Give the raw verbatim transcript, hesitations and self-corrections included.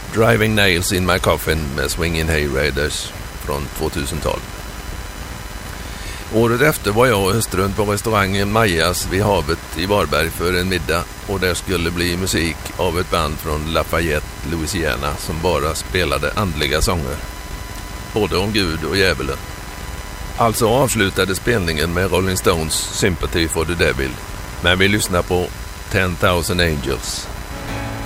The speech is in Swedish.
Driving Nails in My Coffin med Swingin' Hay Raiders från tvåtusental. Året efter var jag och hustrun på restaurangen Majas vid havet i Varberg för en middag, och där skulle bli musik av ett band från Lafayette, Louisiana, som bara spelade andliga sånger, både om Gud och djävulen. Alltså avslutade spelningen med Rolling Stones Sympathy for the Devil, men vi lyssnar på ten thousand Angels.